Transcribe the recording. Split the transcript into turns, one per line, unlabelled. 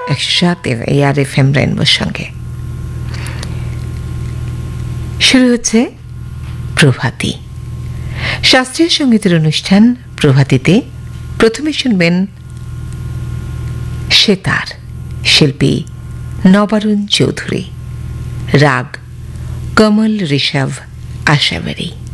107 ARFM রেনবোর সঙ্গে। শুরু হচ্ছে প্রভাতী, শাস্ত্রীয় সঙ্গীতের অনুষ্ঠান। প্রভাতীতে প্রথমে শুনবেন সেতার, শিল্পী নবারুণ চৌধুরী, রাগ কমল ঋষভ আশাবরী।